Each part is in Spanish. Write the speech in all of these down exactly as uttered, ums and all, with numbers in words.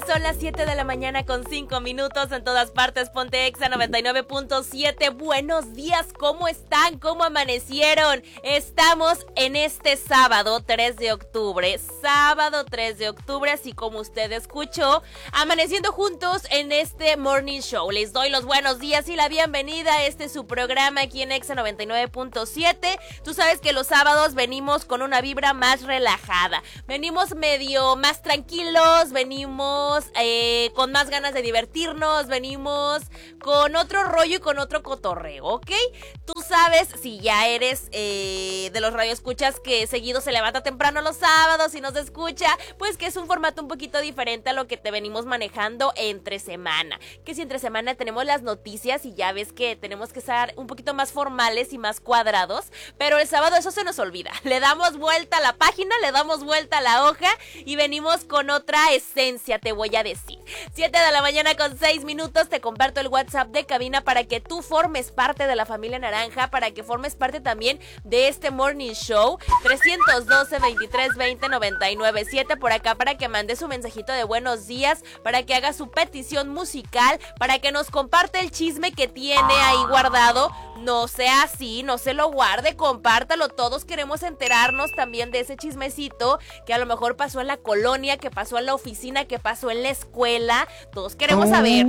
son las siete de la mañana con cinco minutos en todas partes. Ponte Exa noventa y nueve punto siete. Buenos días, ¿cómo están? ¿Cómo amanecieron? Estamos en este sábado tres de octubre. Sábado tres de octubre, así como usted escuchó, amaneciendo juntos en este Morning Show. Les doy los buenos días y la bienvenida a este su programa aquí en Exa noventa y nueve punto siete. Tú sabes que los sábados venimos con una vibra más relajada. Venimos medio más tranquilos, venimos eh, con más ganas de divertirnos, venimos con otro rollo y con otro cotorreo, ¿ok? Tú sabes, si ya eres eh, de los radioescuchas que seguido se levanta temprano los sábados y nos escucha, pues que es un formato un poquito diferente a lo que te venimos manejando entre semana. Que si entre semana tenemos las noticias y ya ves que tenemos que estar un poquito más formales y más cuadrados, pero el sábado eso se nos olvida. Le damos vuelta a la página, le damos vuelta a la hoja y venimos con otra esencia, te voy a decir. siete de la mañana con seis minutos, te comparto el WhatsApp de cabina para que tú formes parte de la familia naranja, para que formes parte también de este Morning Show. Trescientos doce, veintitrés, veinte, noventa y nueve, siete por acá para que mande su mensajito de buenos días, para que haga su petición musical, para que nos comparte el chisme que tiene ahí guardado. No sea así, no se lo guarde, compártalo. Todos queremos enterarnos también de ese chismecito que a lo mejor pasó en la colonia, que pasó en la oficina, que pasó en la escuela. Todos queremos saber.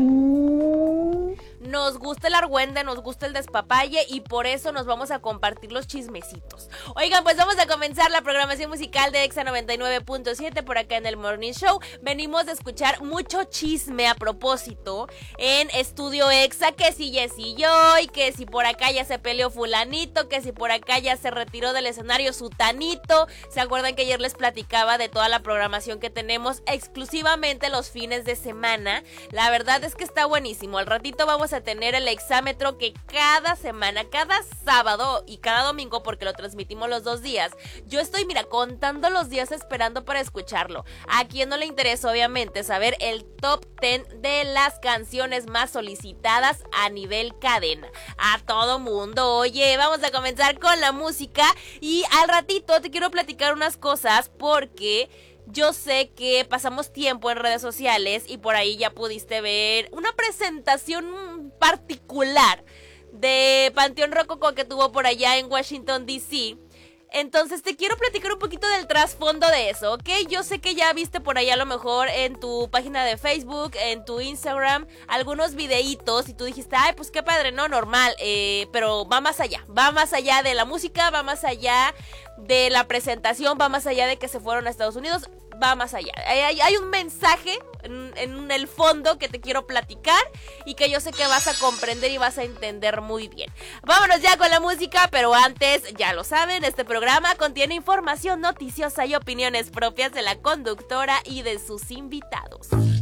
Nos gusta el argüende, nos gusta el despapalle y por eso nos vamos a compartir los chismecitos. Oigan, pues vamos a comenzar la programación musical de Exa noventa y nueve punto siete por acá en el Morning Show. Venimos de escuchar mucho chisme a propósito en Estudio Exa, que si Jessy Joy, que si por acá ya se peleó fulanito, que si por acá ya se retiró del escenario sutanito. ¿Se acuerdan que ayer les platicaba de toda la programación que tenemos exclusivamente los fines de semana? La verdad es que está buenísimo. Al ratito vamos a tener el exámetro que cada semana, cada sábado y cada domingo, porque lo transmitimos los dos días, yo estoy, mira, contando los días esperando para escucharlo. A quien no le interesa, obviamente, saber el top diez de las canciones más solicitadas a nivel cadena. A todo mundo. Oye, vamos a comenzar con la música y al ratito te quiero platicar unas cosas porque yo sé que pasamos tiempo en redes sociales y por ahí ya pudiste ver una presentación particular de Panteón Rococó que tuvo por allá en Washington, D C Entonces te quiero platicar un poquito del trasfondo de eso, ¿ok? Yo sé que ya viste por ahí a lo mejor en tu página de Facebook, en tu Instagram, algunos videitos y tú dijiste, ay, pues qué padre, no, normal, eh, pero va más allá, va más allá de la música, va más allá de la presentación, va más allá de que se fueron a Estados Unidos, va más allá. Hay, hay un mensaje en, en el fondo que te quiero platicar y que yo sé que vas a comprender y vas a entender muy bien. Vámonos ya con la música, pero antes, ya lo saben, este programa contiene información noticiosa y opiniones propias de la conductora y de sus invitados.